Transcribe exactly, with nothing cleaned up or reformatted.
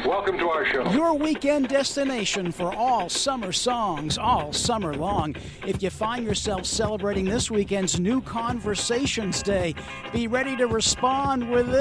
Welcome to our show. Your weekend destination for all summer songs, all summer long. If you find yourself celebrating this weekend's New Conversations Day, be ready to respond with this.